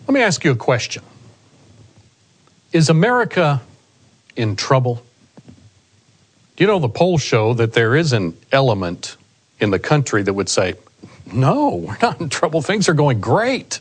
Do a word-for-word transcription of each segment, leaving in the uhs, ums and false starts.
Let me ask you a question. Is America in trouble? Do you know the polls show that there is an element in the country that would say, no, we're not in trouble. Things are going great.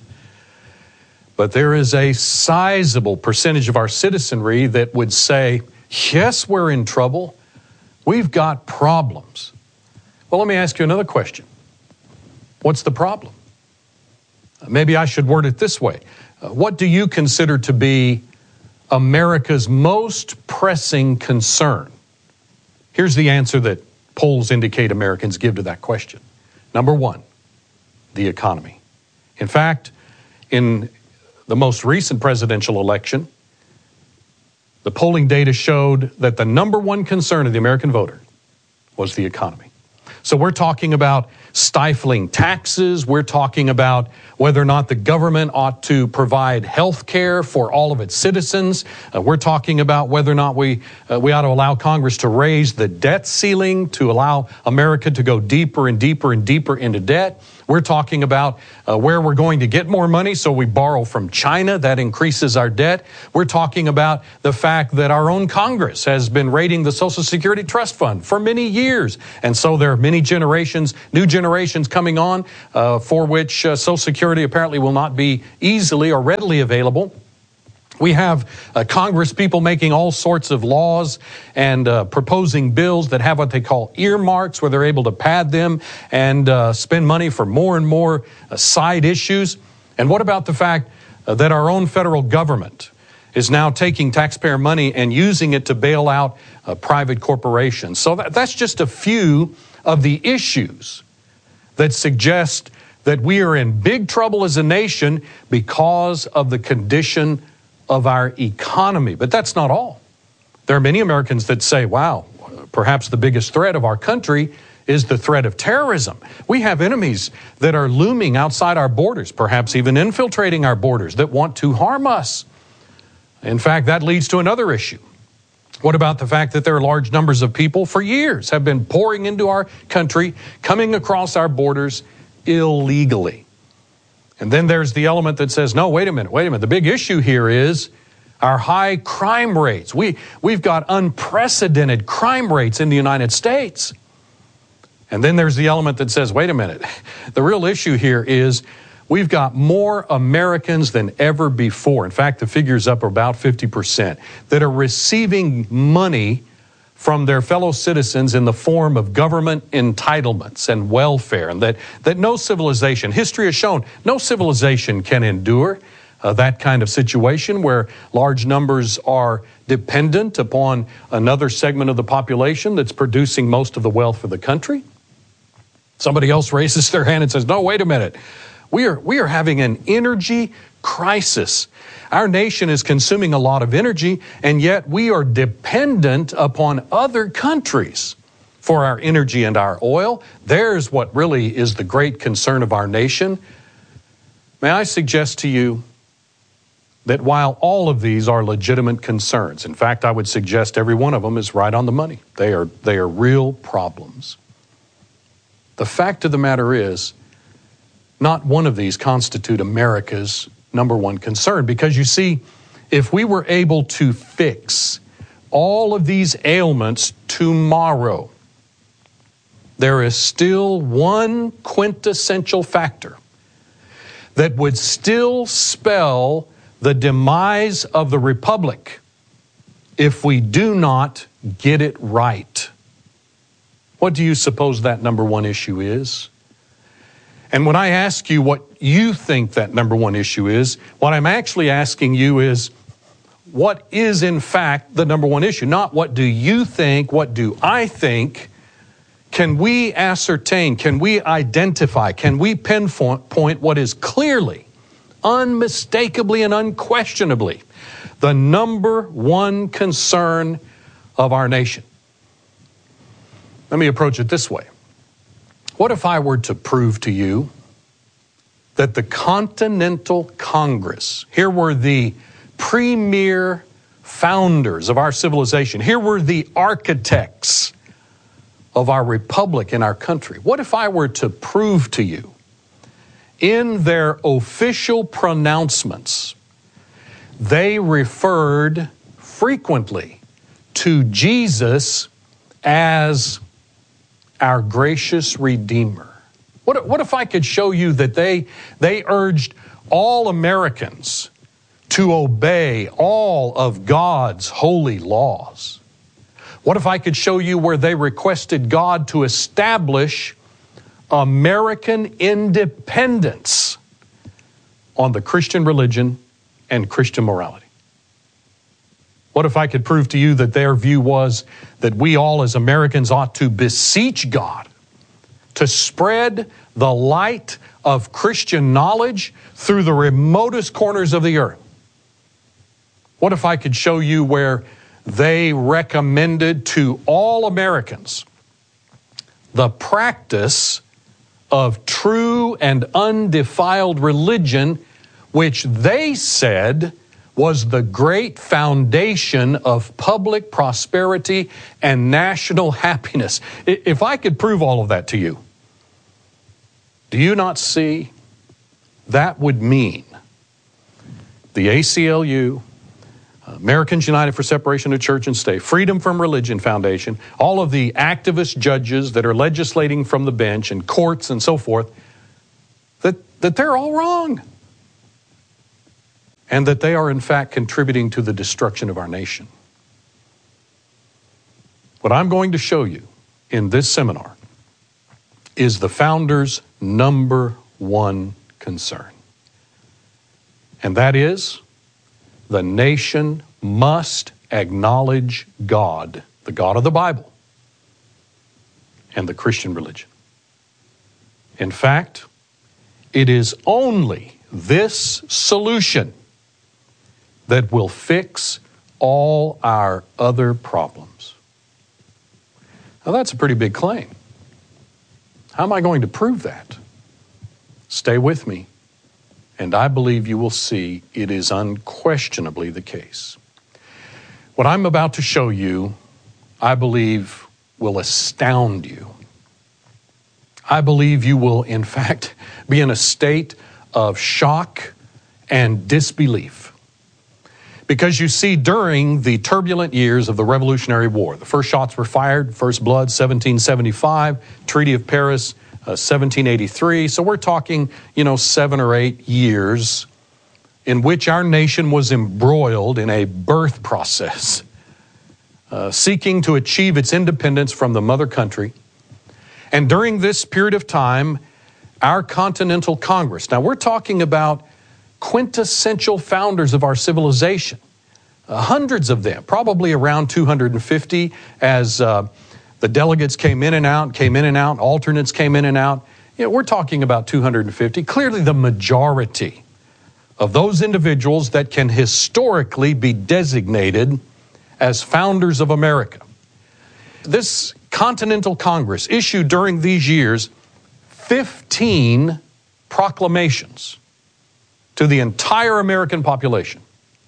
But there is a sizable percentage of our citizenry that would say, yes, we're in trouble. We've got problems. Well, let me ask you another question. What's the problem? Maybe I should word it this way. Uh, what do you consider to be America's most pressing concern? Here's the answer that polls indicate Americans give to that question. Number one, the economy. In fact, in the most recent presidential election, the polling data showed that the number one concern of the American voter was the economy. So we're talking about stifling taxes. We're talking about whether or not the government ought to provide health care for all of its citizens. Uh, we're talking about whether or not we uh, we ought to allow Congress to raise the debt ceiling to allow America to go deeper and deeper and deeper into debt. We're talking about uh, where we're going to get more money, so we borrow from China. That increases our debt. We're talking about the fact that our own Congress has been raiding the Social Security Trust Fund for many years. And so there are many generations, new generations coming on uh, for which uh, Social Security apparently will not be easily or readily available. We have uh, Congress people making all sorts of laws and uh, proposing bills that have what they call earmarks, where they're able to pad them and uh, spend money for more and more uh, side issues. And what about the fact uh, that our own federal government is now taking taxpayer money and using it to bail out uh, private corporations? So that, that's just a few of the issues that suggest that we are in big trouble as a nation because of the condition of our economy. But that's not all. There are many Americans that say, wow, perhaps the biggest threat of our country is the threat of terrorism. We have enemies that are looming outside our borders, perhaps even infiltrating our borders, that want to harm us. In fact, that leads to another issue. What about the fact that there are large numbers of people for years have been pouring into our country, coming across our borders illegally? And then there's the element that says, no, wait a minute, wait a minute. The big issue here is our high crime rates. We, we've got unprecedented crime rates in the United States. And then there's the element that says, wait a minute, the real issue here is we've got more Americans than ever before. In fact, the figure's up about fifty percent that are receiving money from their fellow citizens in the form of government entitlements and welfare, and that, that no civilization, history has shown, no civilization can endure uh, that kind of situation where large numbers are dependent upon another segment of the population that's producing most of the wealth for the country. Somebody else raises their hand and says, no, wait a minute. We are, we are having an energy crisis. Our nation is consuming a lot of energy, and yet we are dependent upon other countries for our energy and our oil. There's what really is the great concern of our nation. May I suggest to you that while all of these are legitimate concerns, in fact, I would suggest every one of them is right on the money. They are, they are real problems. The fact of the matter is, not one of these constitute America's number one concern, because you see, if we were able to fix all of these ailments tomorrow, there is still one quintessential factor that would still spell the demise of the republic if we do not get it right. What do you suppose that number one issue is? And when I ask you what you think that number one issue is, what I'm actually asking you is, what is in fact the number one issue? Not what do you think, what do I think? Can we ascertain, can we identify, can we pinpoint what is clearly, unmistakably and unquestionably the number one concern of our nation? Let me approach it this way. What if I were to prove to you that the Continental Congress, here were the premier founders of our civilization, here were the architects of our republic and our country. What if I were to prove to you in their official pronouncements, they referred frequently to Jesus as our gracious Redeemer. What, what if I could show you that they, they urged all Americans to obey all of God's holy laws? What if I could show you where they requested God to establish American independence on the Christian religion and Christian morality? What if I could prove to you that their view was that we all as Americans ought to beseech God to spread the light of Christian knowledge through the remotest corners of the earth? What if I could show you where they recommended to all Americans the practice of true and undefiled religion, which they said was the great foundation of public prosperity and national happiness? If I could prove all of that to you, do you not see that would mean the A C L U, Americans United for Separation of Church and State, Freedom from Religion Foundation, all of the activist judges that are legislating from the bench and courts and so forth, that, that they're all wrong, and that they are in fact contributing to the destruction of our nation? What I'm going to show you in this seminar is the founders' number one concern, and that is the nation must acknowledge God, the God of the Bible, and the Christian religion. In fact, it is only this solution that will fix all our other problems. Now, that's a pretty big claim. How am I going to prove that? Stay with me, and I believe you will see it is unquestionably the case. What I'm about to show you, I believe, will astound you. I believe you will, in fact, be in a state of shock and disbelief. Because you see, during the turbulent years of the Revolutionary War, the first shots were fired, first blood, seventeen seventy-five, Treaty of Paris, uh, seventeen eighty-three. So we're talking, you know, seven or eight years in which our nation was embroiled in a birth process, uh, seeking to achieve its independence from the mother country. And during this period of time, our Continental Congress, now we're talking about quintessential founders of our civilization, uh, hundreds of them, probably around two hundred fifty, as uh, the delegates came in and out, came in and out, alternates came in and out. You know, we're talking about two hundred fifty, clearly the majority of those individuals that can historically be designated as founders of America. This Continental Congress issued during these years fifteen proclamations to the entire American population,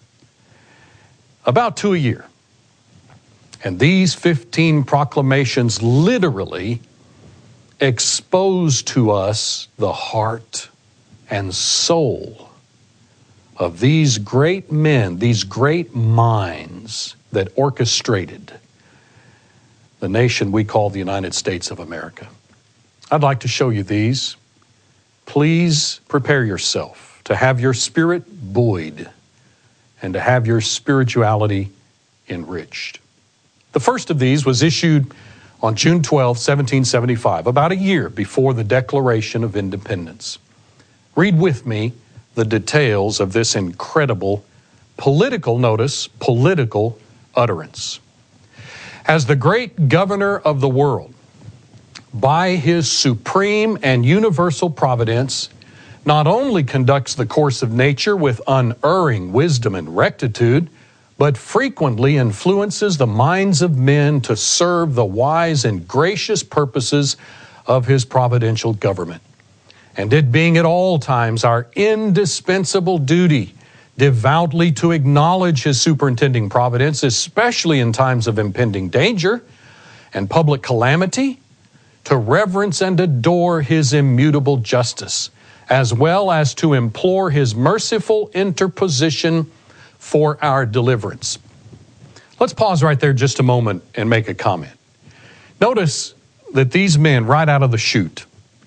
about two a year. And these fifteen proclamations literally expose to us the heart and soul of these great men, these great minds that orchestrated the nation we call the United States of America. I'd like to show you these. Please prepare yourself to have your spirit buoyed and to have your spirituality enriched. The first of these was issued on June twelfth, seventeen seventy-five, about a year before the Declaration of Independence. Read with me the details of this incredible political, notice, political utterance. As the great governor of the world, by his supreme and universal providence, not only conducts the course of nature with unerring wisdom and rectitude, but frequently influences the minds of men to serve the wise and gracious purposes of his providential government. And it being at all times our indispensable duty devoutly to acknowledge his superintending providence, especially in times of impending danger and public calamity, to reverence and adore his immutable justice, as well as to implore his merciful interposition for our deliverance. Let's pause right there just a moment and make a comment. Notice that these men, right out of the chute,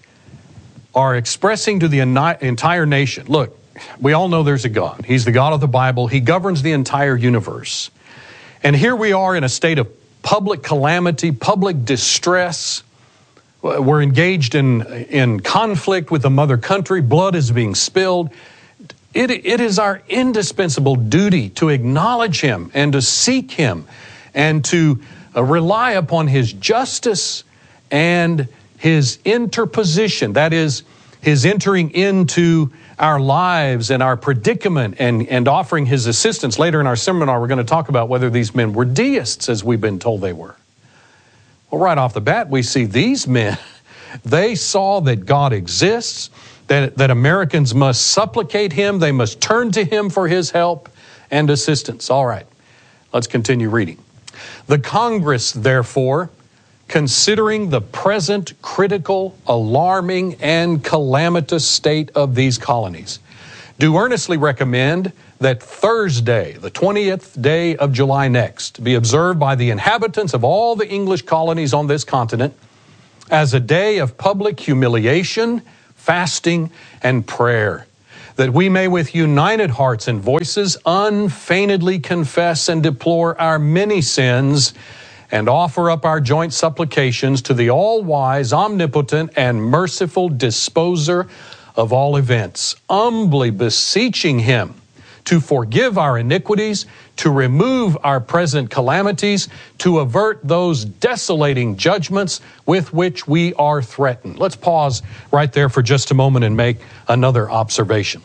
are expressing to the entire nation, look, we all know there's a God. He's the God of the Bible. He governs the entire universe. And here we are in a state of public calamity, public distress. We're engaged in, in conflict with the mother country. Blood is being spilled. It, it is our indispensable duty to acknowledge Him and to seek Him and to uh, rely upon His justice and His interposition. That is, His entering into our lives and our predicament and, and offering His assistance. Later in our seminar, we're going to talk about whether these men were deists, as we've been told they were. Well, right off the bat, we see these men, they saw that God exists, that, that Americans must supplicate Him, they must turn to Him for His help and assistance. All right, let's continue reading. The Congress, therefore, considering the present critical, alarming, and calamitous state of these colonies, do earnestly recommend that Thursday, the twentieth day of July next, be observed by the inhabitants of all the English colonies on this continent as a day of public humiliation, fasting, and prayer, that we may with united hearts and voices unfeignedly confess and deplore our many sins and offer up our joint supplications to the all-wise, omnipotent, and merciful disposer of all events, humbly beseeching Him to forgive our iniquities, to remove our present calamities, to avert those desolating judgments with which we are threatened. Let's pause right there for just a moment and make another observation.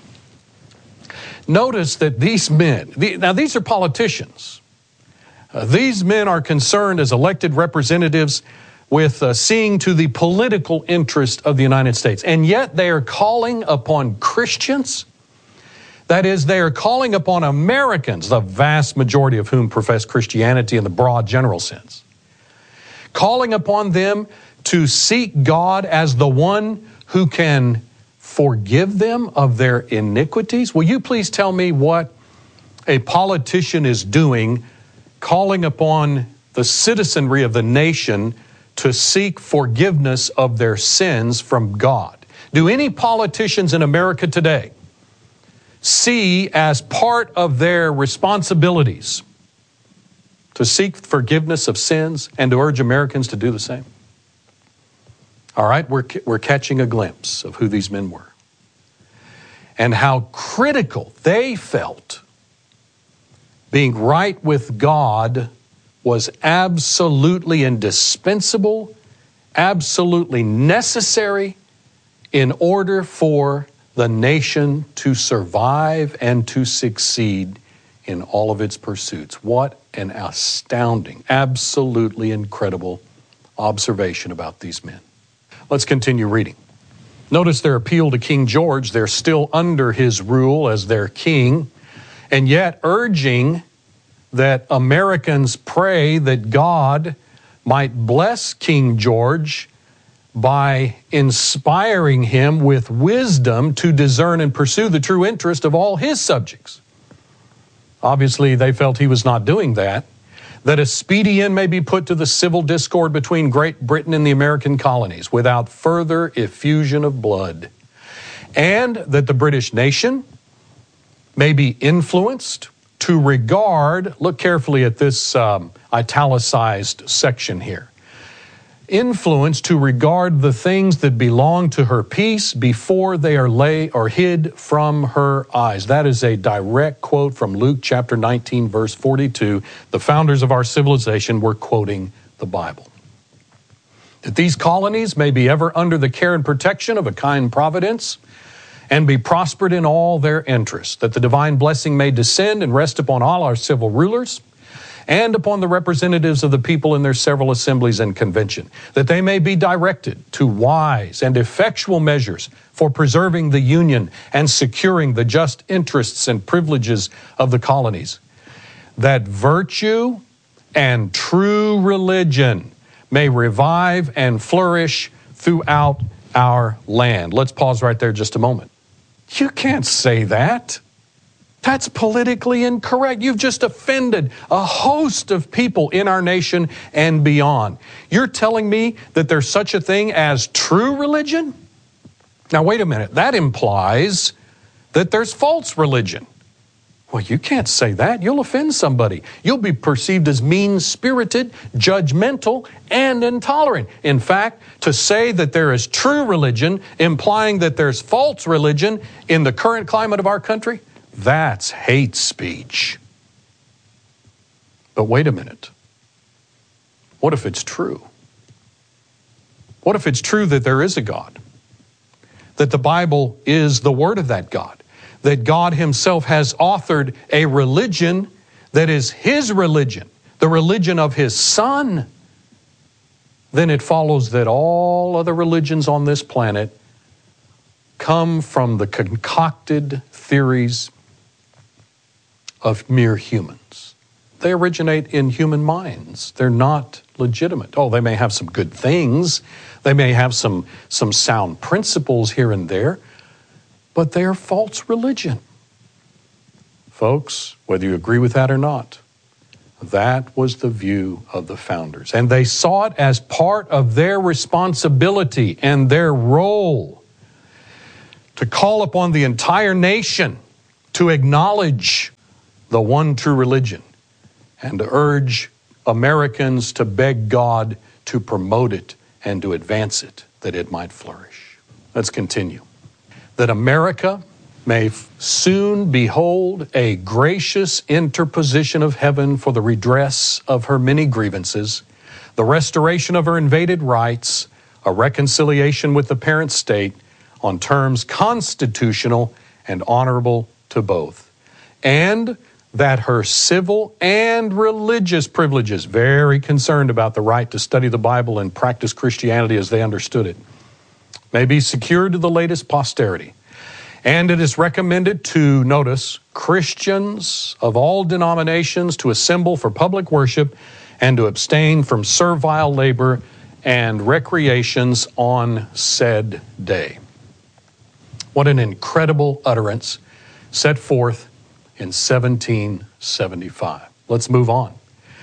Notice that these men, now these are politicians. Uh, these men are concerned as elected representatives with uh, seeing to the political interest of the United States. And yet they are calling upon Christians. That is, they are calling upon Americans, the vast majority of whom profess Christianity in the broad general sense, calling upon them to seek God as the one who can forgive them of their iniquities. Will you please tell me what a politician is doing, calling upon the citizenry of the nation to seek forgiveness of their sins from God? Do any politicians in America today see as part of their responsibilities to seek forgiveness of sins and to urge Americans to do the same? All right, we're, we're catching a glimpse of who these men were and how critical they felt being right with God was absolutely indispensable, absolutely necessary in order for the nation to survive and to succeed in all of its pursuits. What an astounding, absolutely incredible observation about these men. Let's continue reading. Notice their appeal to King George. They're still under his rule as their king, and yet urging that Americans pray that God might bless King George by inspiring him with wisdom to discern and pursue the true interest of all his subjects. Obviously, they felt he was not doing that. That a speedy end may be put to the civil discord between Great Britain and the American colonies without further effusion of blood. And that the British nation may be influenced to regard, look carefully at this um, italicized section here, influence to regard the things that belong to her peace before they are lay or hid from her eyes. That is a direct quote from Luke chapter nineteen, verse forty-two. The founders of our civilization were quoting the Bible. That these colonies may be ever under the care and protection of a kind providence and be prospered in all their interests. That the divine blessing may descend and rest upon all our civil rulers and upon the representatives of the people in their several assemblies and convention, that they may be directed to wise and effectual measures for preserving the union and securing the just interests and privileges of the colonies, that virtue and true religion may revive and flourish throughout our land. Let's pause right there just a moment. You can't say that. That's politically incorrect. You've just offended a host of people in our nation and beyond. You're telling me that there's such a thing as true religion? Now, wait a minute. That implies that there's false religion. Well, you can't say that. You'll offend somebody. You'll be perceived as mean-spirited, judgmental, and intolerant. In fact, to say that there is true religion, implying that there's false religion in the current climate of our country, that's hate speech. But wait a minute. What if it's true? What if it's true that there is a God? That the Bible is the word of that God? That God himself has authored a religion that is his religion, the religion of his Son? Then it follows that all other religions on this planet come from the concocted theories of mere humans. They originate in human minds. They're not legitimate. Oh, they may have some good things. They may have some, some sound principles here and there, but they are false religion. Folks, whether you agree with that or not, that was the view of the founders. And they saw it as part of their responsibility and their role to call upon the entire nation to acknowledge the one true religion and to urge Americans to beg God to promote it and to advance it, that it might flourish. Let's continue. That America may soon behold a gracious interposition of heaven for the redress of her many grievances, the restoration of her invaded rights, a reconciliation with the parent state on terms constitutional and honorable to both, and that her civil and religious privileges, very concerned about the right to study the Bible and practice Christianity as they understood it, may be secured to the latest posterity. And it is recommended to, notice, Christians of all denominations to assemble for public worship and to abstain from servile labor and recreations on said day. What an incredible utterance set forth in seventeen seventy-five. Let's move on.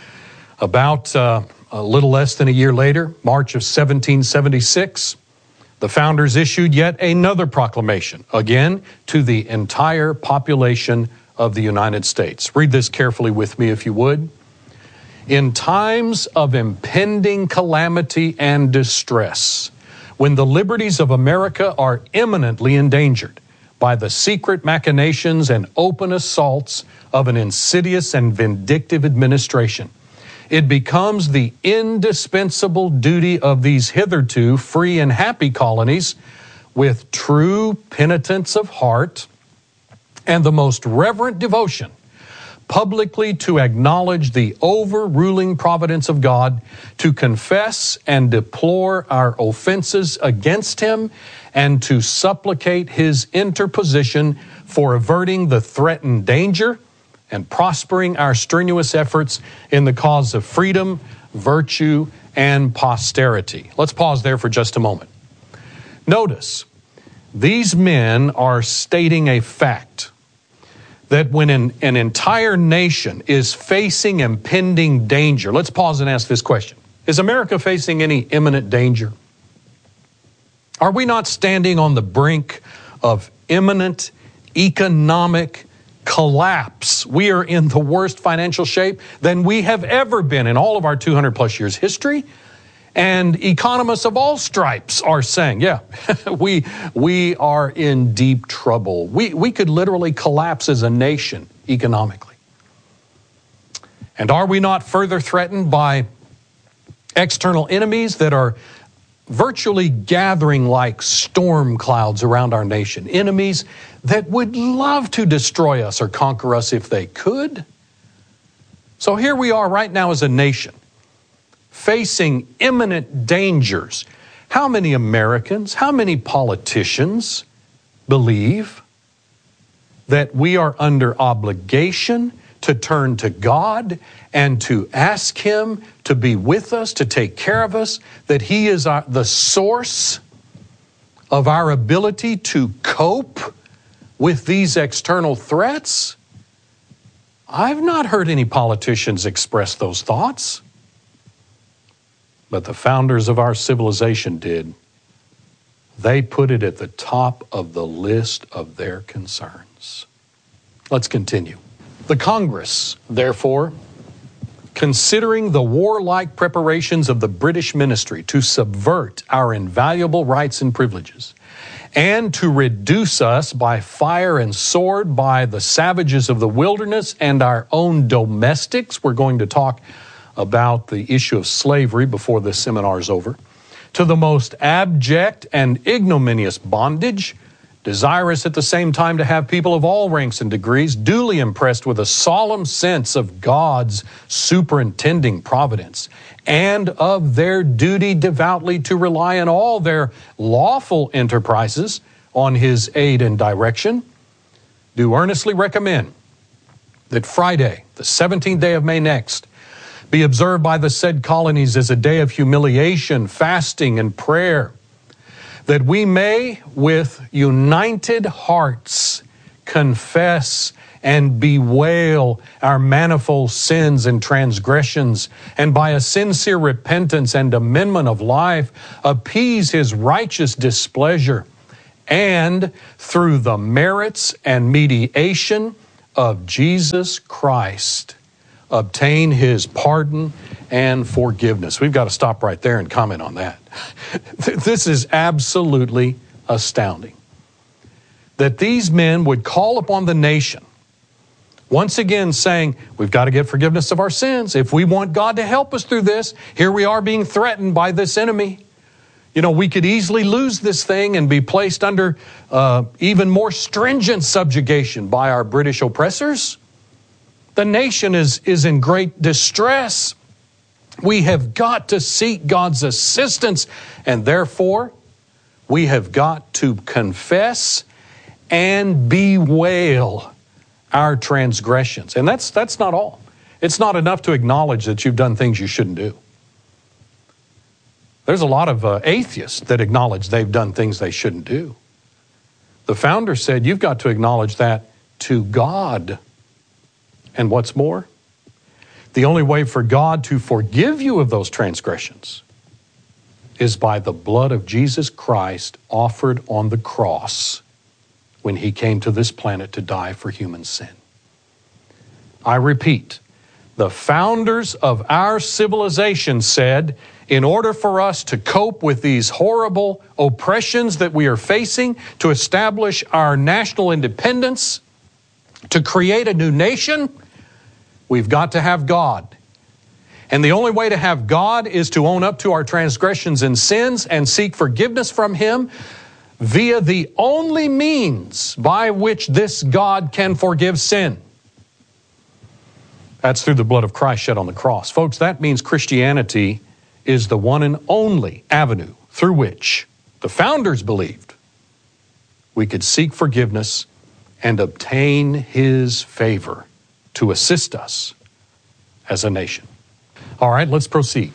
About uh, a little less than a year later, March of seventeen seventy-six, the founders issued yet another proclamation, again to the entire population of the United States. Read this carefully with me if you would. In times of impending calamity and distress, when the liberties of America are imminently endangered by the secret machinations and open assaults of an insidious and vindictive administration, it becomes the indispensable duty of these hitherto free and happy colonies, with true penitence of heart and the most reverent devotion, publicly to acknowledge the overruling providence of God, to confess and deplore our offenses against him, and to supplicate his interposition for averting the threatened danger and prospering our strenuous efforts in the cause of freedom, virtue, and posterity. Let's pause there for just a moment. Notice, these men are stating a fact that when an, an entire nation is facing impending danger, let's pause and ask this question. Is America facing any imminent danger? Are we not standing on the brink of imminent economic collapse? We are in the worst financial shape than we have ever been in all of our two hundred plus years history. And economists of all stripes are saying, yeah, we, we are in deep trouble. We, we could literally collapse as a nation economically. And are we not further threatened by external enemies that are virtually gathering like storm clouds around our nation? Enemies that would love to destroy us or conquer us if they could. So here we are right now as a nation, facing imminent dangers. How many Americans, how many politicians believe that we are under obligation to turn to God and to ask him to be with us, to take care of us, that he is our, the source of our ability to cope with these external threats? I've not heard any politicians express those thoughts. But the founders of our civilization did. They put it at the top of the list of their concerns. Let's continue. The Congress, therefore, considering the warlike preparations of the British ministry to subvert our invaluable rights and privileges, and to reduce us by fire and sword by the savages of the wilderness and our own domestics, we're going to talk about the issue of slavery before this seminar is over, to the most abject and ignominious bondage, desirous at the same time to have people of all ranks and degrees duly impressed with a solemn sense of God's superintending providence and of their duty devoutly to rely in all their lawful enterprises on His aid and direction, do earnestly recommend that Friday, the seventeenth day of May next, be observed by the said colonies as a day of humiliation, fasting, and prayer, that we may with united hearts confess and bewail our manifold sins and transgressions, and by a sincere repentance and amendment of life, appease His righteous displeasure, and through the merits and mediation of Jesus Christ, obtain His pardon and forgiveness. We've got to stop right there and comment on that. This is absolutely astounding. That these men would call upon the nation, once again saying, we've got to get forgiveness of our sins. If we want God to help us through this, here we are being threatened by this enemy. You know, we could easily lose this thing and be placed under uh, even more stringent subjugation by our British oppressors. The nation is, is in great distress. We have got to seek God's assistance, and therefore we have got to confess and bewail our transgressions. And that's, that's not all. It's not enough to acknowledge that you've done things you shouldn't do. There's a lot of uh, atheists that acknowledge they've done things they shouldn't do. The founder said you've got to acknowledge that to God. And what's more, the only way for God to forgive you of those transgressions is by the blood of Jesus Christ offered on the cross when He came to this planet to die for human sin. I repeat, the founders of our civilization said, in order for us to cope with these horrible oppressions that we are facing, to establish our national independence, to create a new nation, we've got to have God. And the only way to have God is to own up to our transgressions and sins and seek forgiveness from Him via the only means by which this God can forgive sin. That's through the blood of Christ shed on the cross. Folks, that means Christianity is the one and only avenue through which the founders believed we could seek forgiveness and obtain His favor to assist us as a nation. All right, let's proceed.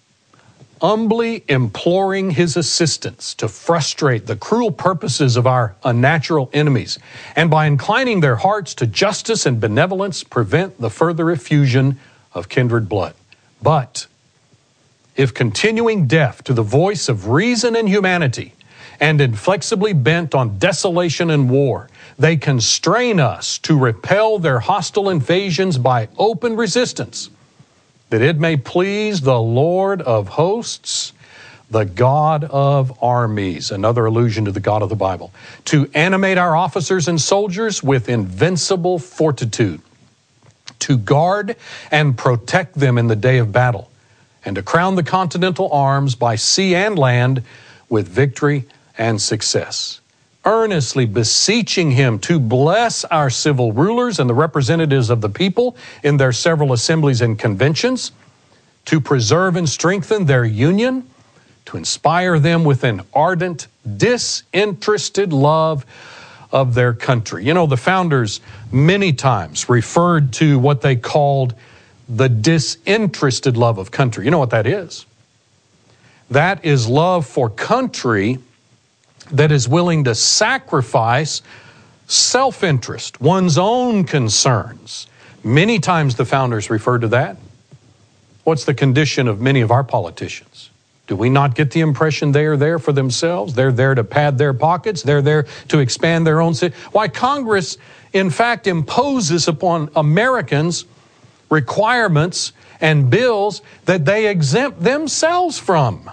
Humbly imploring His assistance to frustrate the cruel purposes of our unnatural enemies, and by inclining their hearts to justice and benevolence, prevent the further effusion of kindred blood. But if continuing deaf to the voice of reason and humanity, and inflexibly bent on desolation and war, they constrain us to repel their hostile invasions by open resistance, that it may please the Lord of hosts, the God of armies, another allusion to the God of the Bible, to animate our officers and soldiers with invincible fortitude, to guard and protect them in the day of battle, and to crown the continental arms by sea and land with victory and success. Earnestly beseeching Him to bless our civil rulers and the representatives of the people in their several assemblies and conventions, to preserve and strengthen their union, to inspire them with an ardent, disinterested love of their country. You know, the founders many times referred to what they called the disinterested love of country. You know what that is? That is love for country that is willing to sacrifice self-interest, one's own concerns. Many times the founders referred to that. What's the condition of many of our politicians? Do we not get the impression they are there for themselves? They're there to pad their pockets. They're there to expand their own city. Why, Congress, in fact, imposes upon Americans requirements and bills that they exempt themselves from.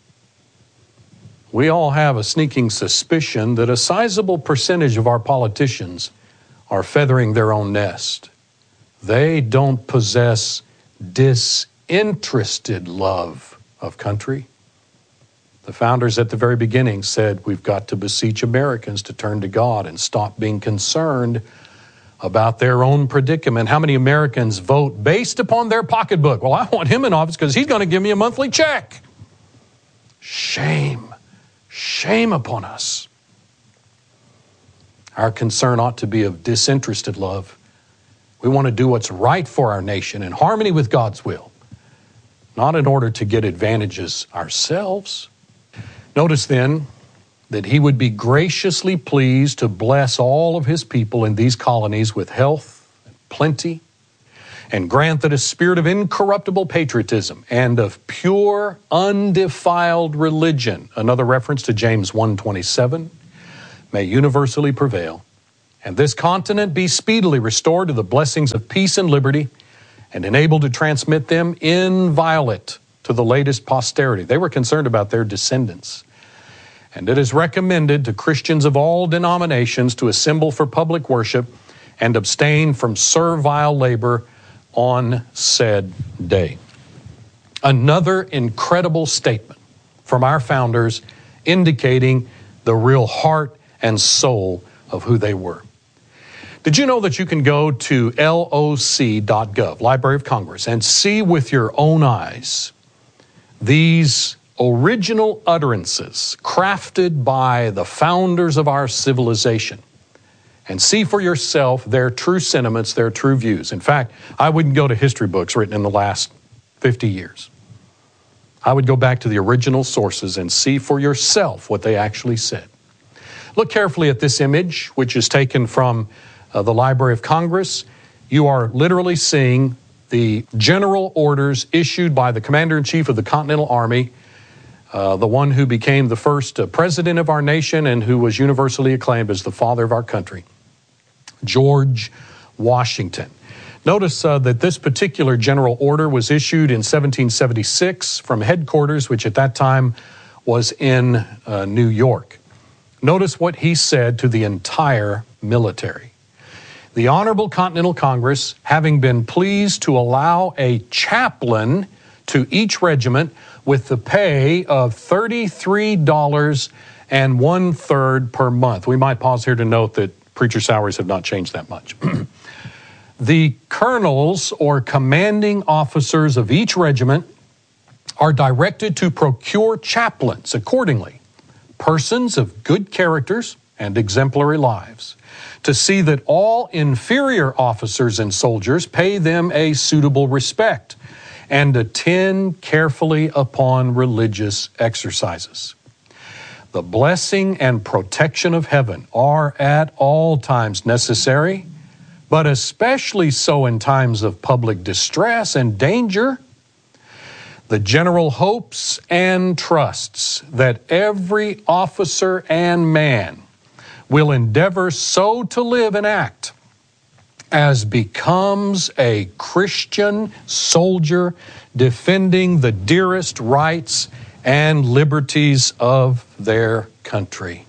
We all have a sneaking suspicion that a sizable percentage of our politicians are feathering their own nest. They don't possess disinterested love of country. The founders at the very beginning said we've got to beseech Americans to turn to God and stop being concerned about their own predicament. How many Americans vote based upon their pocketbook? Well, I want him in office because he's going to give me a monthly check. Shame. Shame upon us. Our concern ought to be of disinterested love. We want to do what's right for our nation in harmony with God's will, not in order to get advantages ourselves. Notice then that he would be graciously pleased to bless all of his people in these colonies with health and plenty, and grant that a spirit of incorruptible patriotism and of pure, undefiled religion, another reference to James one twenty-seven, may universally prevail, and this continent be speedily restored to the blessings of peace and liberty, and enabled to transmit them inviolate to the latest posterity. They were concerned about their descendants. And it is recommended to Christians of all denominations to assemble for public worship and abstain from servile labor on said day. Another incredible statement from our founders indicating the real heart and soul of who they were. Did you know that you can go to L O C dot gov, Library of Congress, and see with your own eyes these original utterances crafted by the founders of our civilization, and see for yourself their true sentiments, their true views. In fact, I wouldn't go to history books written in the last fifty years. I would go back to the original sources and see for yourself what they actually said. Look carefully at this image, which is taken from uh, the Library of Congress. You are literally seeing the general orders issued by the Commander-in-Chief of the Continental Army, uh, the one who became the first uh, president of our nation and who was universally acclaimed as the father of our country, George Washington. Notice uh, that this particular general order was issued in seventeen seventy-six from headquarters, which at that time was in uh, New York. Notice what he said to the entire military. The Honorable Continental Congress, having been pleased to allow a chaplain to each regiment with the pay of thirty-three dollars and one-third per month. We might pause here to note that preacher salaries have not changed that much. The colonels or commanding officers of each regiment are directed to procure chaplains accordingly, persons of good characters and exemplary lives, to see that all inferior officers and soldiers pay them a suitable respect and attend carefully upon religious exercises. The blessing and protection of heaven are at all times necessary, but especially so in times of public distress and danger. The general hopes and trusts that every officer and man will endeavor so to live and act as becomes a Christian soldier defending the dearest rights and liberties of their country.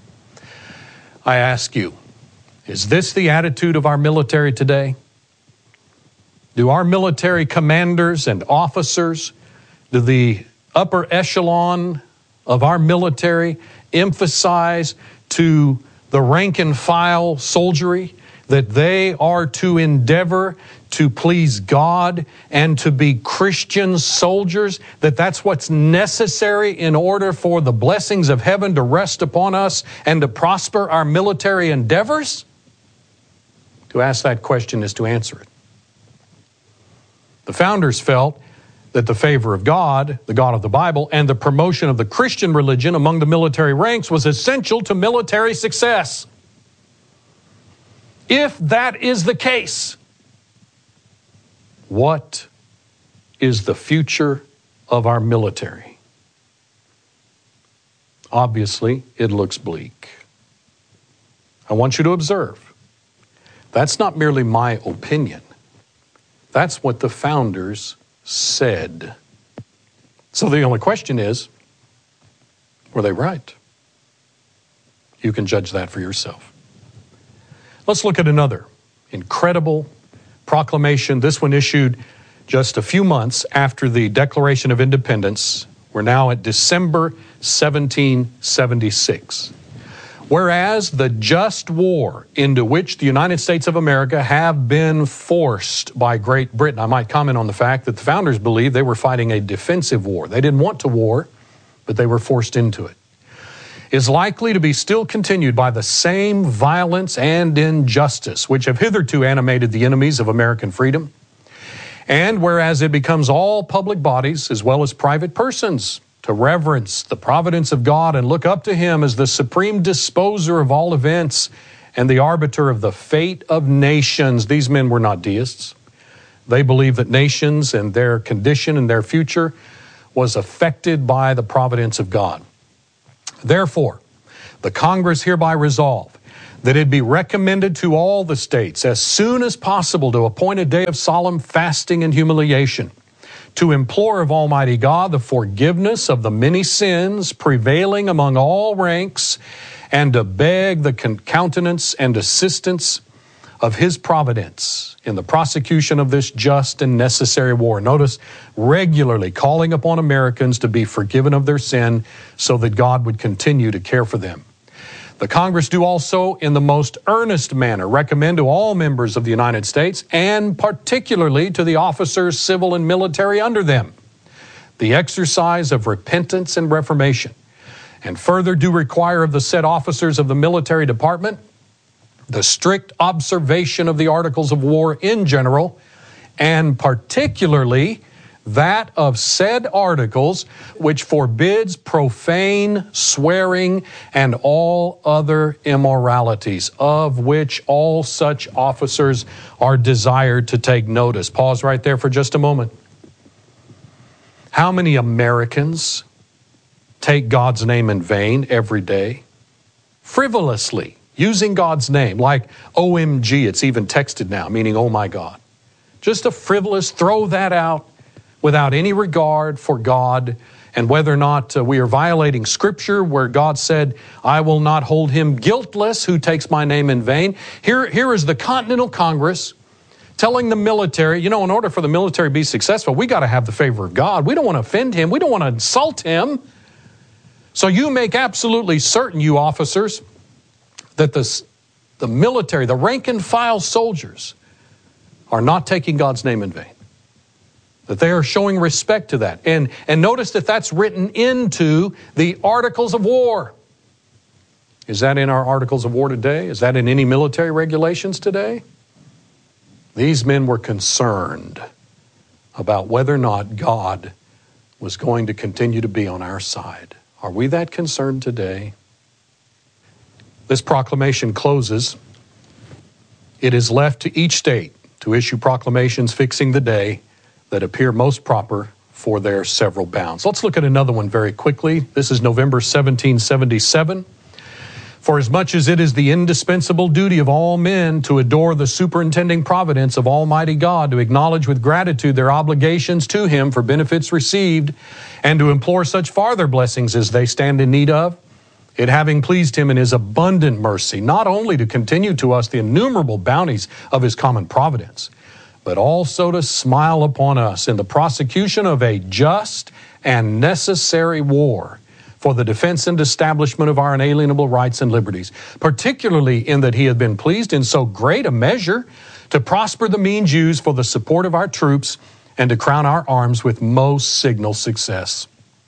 I ask you, is this the attitude of our military today? Do our military commanders and officers, do the upper echelon of our military emphasize to the rank and file soldiery that they are to endeavor to please God and to be Christian soldiers, that that's what's necessary in order for the blessings of heaven to rest upon us and to prosper our military endeavors? To ask that question is to answer it. The founders felt that the favor of God, the God of the Bible, and the promotion of the Christian religion among the military ranks was essential to military success. If that is the case, what is the future of our military? Obviously, it looks bleak. I want you to observe, that's not merely my opinion. That's what the founders said. So the only question is, were they right? You can judge that for yourself. Let's look at another incredible proclamation. This one issued just a few months after the Declaration of Independence. We're now at December seventeen seventy-six. Whereas the just war into which the United States of America have been forced by Great Britain, I might comment on the fact that the founders believed they were fighting a defensive war. They didn't want to war, but they were forced into it, is likely to be still continued by the same violence and injustice which have hitherto animated the enemies of American freedom. And whereas it becomes all public bodies as well as private persons to reverence the providence of God and look up to Him as the supreme disposer of all events and the arbiter of the fate of nations. These men were not deists. They believed that nations and their condition and their future was affected by the providence of God. Therefore, the Congress hereby resolve that it be recommended to all the states as soon as possible to appoint a day of solemn fasting and humiliation, to implore of Almighty God the forgiveness of the many sins prevailing among all ranks, and to beg the countenance and assistance of His providence in the prosecution of this just and necessary war. Notice, regularly calling upon Americans to be forgiven of their sin so that God would continue to care for them. The Congress do also, in the most earnest manner, recommend to all members of the United States, and particularly to the officers, civil and military under them, the exercise of repentance and reformation, and further do require of the said officers of the military department the strict observation of the Articles of War in general, and particularly that of said articles which forbids profane swearing and all other immoralities, of which all such officers are desired to take notice. Pause right there for just a moment. How many Americans take God's name in vain every day? Frivolously, using God's name, like O M G, it's even texted now, meaning oh my God. Just a frivolous, throw that out without any regard for God and whether or not uh, we are violating Scripture where God said, I will not hold him guiltless who takes my name in vain. Here, here is the Continental Congress telling the military, you know, in order for the military to be successful, we got to have the favor of God. We don't want to offend Him. We don't want to insult Him. So you make absolutely certain, you officers, that the, the military, the rank and file soldiers, are not taking God's name in vain. That they are showing respect to that. And, and notice that that's written into the Articles of War. Is that in our Articles of War today? Is that in any military regulations today? These men were concerned about whether or not God was going to continue to be on our side. Are we that concerned today? This proclamation closes. It is left to each state to issue proclamations fixing the day that appear most proper for their several bounds. Let's look at another one very quickly. This is November seventeen seventy-seven. For as much as it is the indispensable duty of all men to adore the superintending providence of Almighty God, to acknowledge with gratitude their obligations to Him for benefits received, and to implore such farther blessings as they stand in need of, it having pleased Him in His abundant mercy, not only to continue to us the innumerable bounties of His common providence, but also to smile upon us in the prosecution of a just and necessary war for the defense and establishment of our inalienable rights and liberties, particularly in that He had been pleased in so great a measure to prosper the means used for the support of our troops and to crown our arms with most signal success.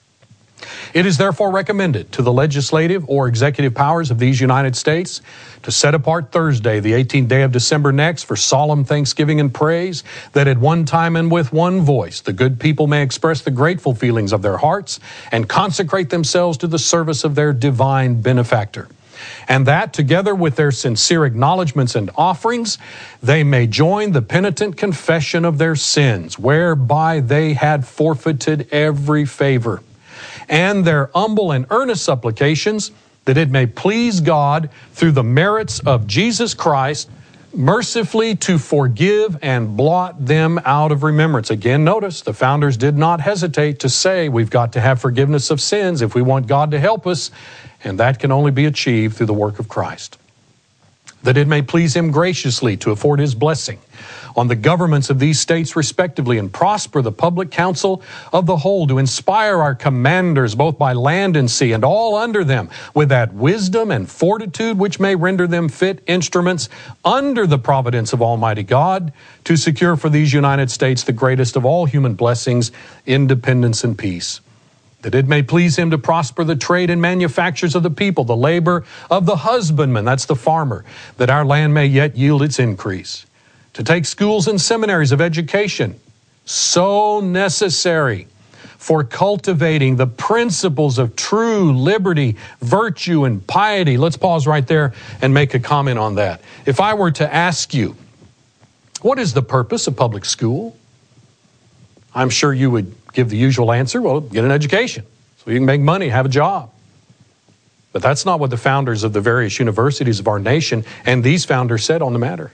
It is therefore recommended to the legislative or executive powers of these United States to set apart Thursday, the eighteenth day of December next, for solemn thanksgiving and praise, that at one time and with one voice the good people may express the grateful feelings of their hearts and consecrate themselves to the service of their divine benefactor. and that together with their sincere acknowledgments and offerings, they may join the penitent confession of their sins, whereby they had forfeited every favor, and their humble and earnest supplications, that it may please God through the merits of Jesus Christ, mercifully to forgive and blot them out of remembrance. Again, notice the founders did not hesitate to say we've got to have forgiveness of sins if we want God to help us, and that can only be achieved through the work of Christ. That it may please Him graciously to afford His blessing on the governments of these states respectively, and prosper the public counsel of the whole, to inspire our commanders both by land and sea, and all under them, with that wisdom and fortitude which may render them fit instruments under the providence of Almighty God, to secure for these United States the greatest of all human blessings, independence and peace. That it may please Him to prosper the trade and manufactures of the people, the labor of the husbandman, that's the farmer, that our land may yet yield its increase. To take schools and seminaries of education, so necessary for cultivating the principles of true liberty, virtue, and piety. Let's pause right there and make a comment on that. If I were to ask you, what is the purpose of public school? I'm sure you would give the usual answer, well, get an education so you can make money, have a job. But that's not what the founders of the various universities of our nation and these founders said on the matter.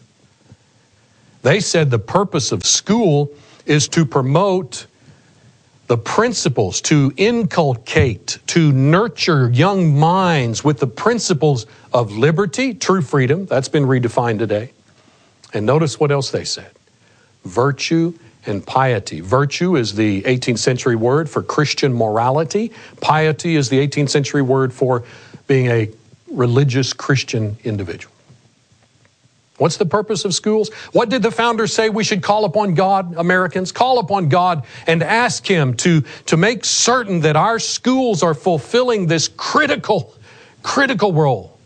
They said the purpose of school is to promote the principles, to inculcate, to nurture young minds with the principles of liberty, true freedom, that's been redefined today. And notice what else they said. Virtue and piety. Virtue is the eighteenth century word for Christian morality. Piety is the eighteenth century word for being a religious Christian individual. What's the purpose of schools? What did the founders say we should call upon God, Americans? Call upon God and ask Him to, to make certain that our schools are fulfilling this critical, critical role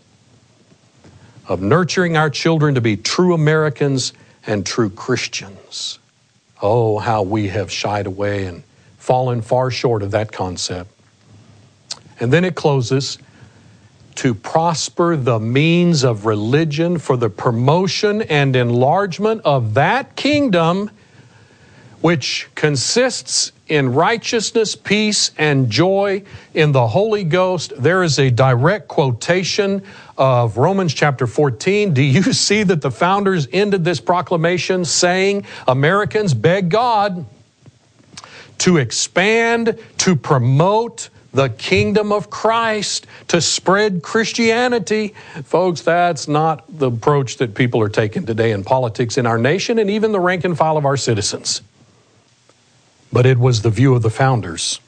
of nurturing our children to be true Americans and true Christians. Oh, how we have shied away and fallen far short of that concept. And then it closes, to prosper the means of religion for the promotion and enlargement of that kingdom which consists in righteousness, peace, and joy in the Holy Ghost. There is a direct quotation of Romans chapter fourteen. Do you see that the founders ended this proclamation saying, Americans, beg God to expand, to promote the kingdom of Christ, to spread Christianity? Folks, that's not the approach that people are taking today in politics in our nation and even the rank and file of our citizens. But it was the view of the founders.